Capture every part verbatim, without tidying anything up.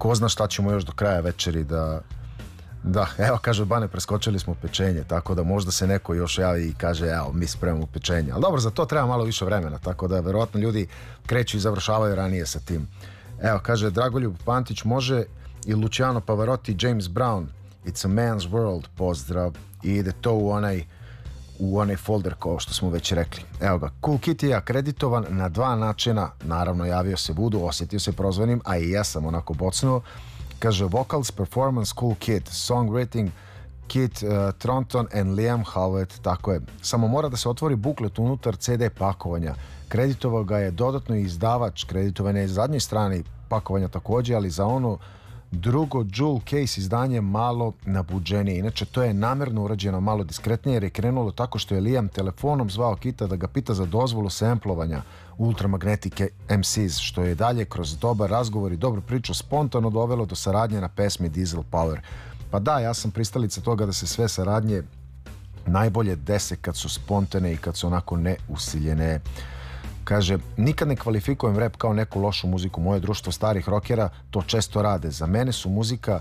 ko zna šta ćemo još do kraja večeri da... Da, evo kaže Bane, preskočili smo pečenje, tako da možda se neko još javi i kaže evo mi spremamo pečenje, ali dobro, za to treba malo više vremena, tako da verovatno ljudi kreću i završavaju ranije sa tim. Evo kaže Dragoljub Pantić, može i Luciano Pavarotti, James Brown, It's a Man's World, pozdrav, i ide to u onaj u onaj folder kao što smo već rekli. Evo ga, Cool Kitty je akreditovan na dva načina, naravno javio se Budu, osjetio se prozvanim, a i ja sam onako bocnuo. Kaže, vocals, performance, Cool Kid, song rating, Kit uh, Thornton and Liam Howard, tako je. Samo mora da se otvori buklet unutar ce de pakovanja. Kreditovao ga je dodatno izdavač, kreditovan je zadnjoj strani pakovanja također, ali za ono drugo jewel case izdanje malo nabuđenije. Inače, to je namjerno urađeno malo diskretnije jer je krenulo tako što je Liam telefonom zvao Kita da ga pita za dozvolu semplovanja Ultramagnetike em ces, što je dalje kroz dobar razgovor i dobru priču spontano dovelo do saradnje na pesmi Diesel Power. Pa da, ja sam pristalica toga da se sve saradnje najbolje dese kad su spontane i kad su onako neusiljene. Kaže, nikad ne kvalifikujem rap kao neku lošu muziku. Moje društvo starih rokera to često rade. Za mene su muzika,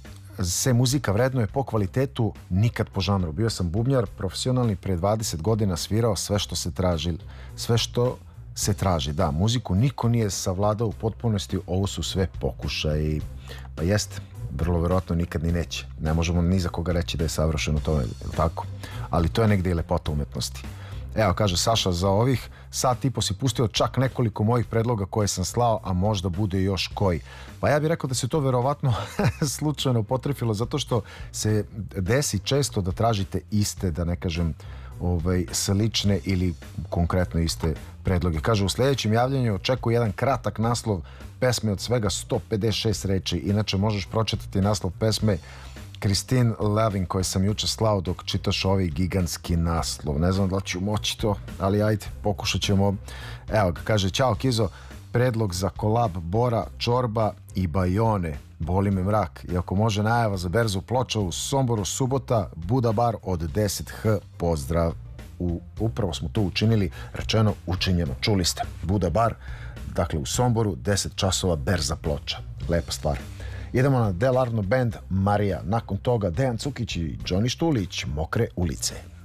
se muzika vrednuje po kvalitetu, nikad po žanru. Bio sam bubnjar, profesionalni, pre dvadeset godina svirao sve što se traži. Sve što se traži, da. Muziku niko nije savladao u potpunosti, ovo su sve pokušaji. Pa jeste, vrlo verovatno nikad ni neće. Ne možemo ni za koga reći da je savršeno to, tako? Ali to je negdje i lepota umetnosti. Evo, kaže Saša, za ovih sat i po si pustio čak nekoliko mojih predloga koje sam slao, a možda bude još koji. Pa ja bih rekao da se to verovatno slučajno potrefilo, zato što se desi često da tražite iste, da ne kažem, ovaj, slične ili konkretno iste predloge. Kaže, u sljedećem javljanju očekuju jedan kratak naslov pesme od svega sto pedeset šest reči. Inače, možeš pročitati naslov pesme Christine Levin koje sam juče slao dok čitaš ovaj gigantski naslov. Ne znam da li ću moći to, ali ajde, pokušat ćemo. Evo ga, kaže, ćao Kizo, predlog za kolab Bora, Čorba i Bajone, boli me mrak. I ako može najava za berzu Ploča u Somboru, subota, Buda bar od deset ha, pozdrav. U, upravo smo to učinili, rečeno, učinjeno, čuli ste. Buda bar, dakle u Somboru, deset časova berza Ploča. Lepa stvar. Idemo na Del Arno Band, Marija. Nakon toga Dejan Cukić i Johnny Štulić, Mokre ulice.